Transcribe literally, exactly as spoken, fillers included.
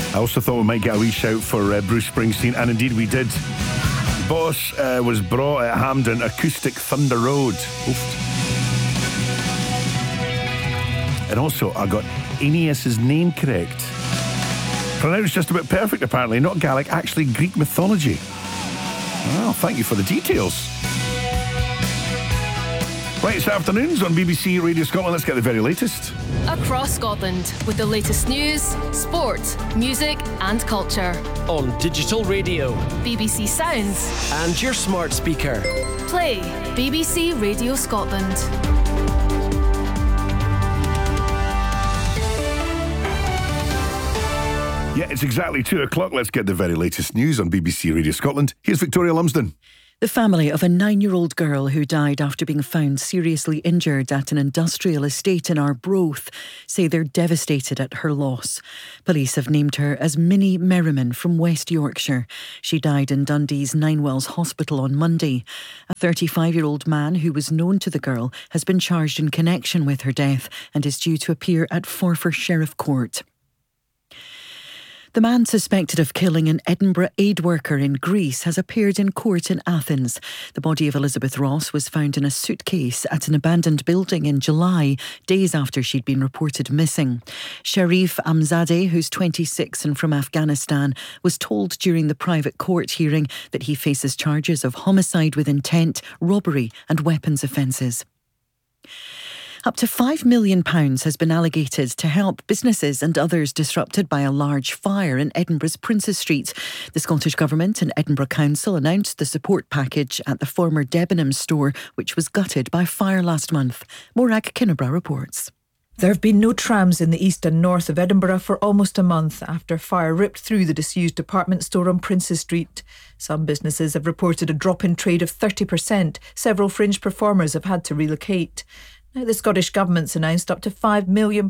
I also thought we might get a wee shout for uh, Bruce Springsteen, and indeed we did. Boss uh, was brought at Hampden Acoustic Thunder Road. Oof. And also, I got Aeneas's name correct. Pronounced just about perfect, apparently. Not Gaelic, actually Greek mythology. Well, thank you for the details. Right, it's afternoons on B B C Radio Scotland. Let's get the very latest. Across Scotland, with the latest news, sport, music and culture. On digital radio, B B C Sounds, and your smart speaker. Play B B C Radio Scotland. Yeah, it's exactly two o'clock. Let's get the very latest news on B B C Radio Scotland. Here's Victoria Lumsden. The family of a nine-year-old girl who died after being found seriously injured at an industrial estate in Arbroath say they're devastated at her loss. Police have named her as Minnie Merriman from West Yorkshire. She died in Dundee's Ninewells Hospital on Monday. A thirty-five-year-old man who was known to the girl has been charged in connection with her death and is due to appear at Forfar Sheriff Court. The man suspected of killing an Edinburgh aid worker in Greece has appeared in court in Athens. The body of Elizabeth Ross was found in a suitcase at an abandoned building in July, days after she'd been reported missing. Sharif Amzadeh, who's twenty-six and from Afghanistan, was told during the private court hearing that he faces charges of homicide with intent, robbery and weapons offences. Up to five million pounds has been allocated to help businesses and others disrupted by a large fire in Edinburgh's Princes Street. The Scottish Government and Edinburgh Council announced the support package at the former Debenhams store, which was gutted by fire last month. Morag Kinnebra reports. There have been no trams in the east and north of Edinburgh for almost a month after fire ripped through the disused department store on Princes Street. Some businesses have reported a drop in trade of thirty percent. Several fringe performers have had to relocate. Now the Scottish Government's announced up to five million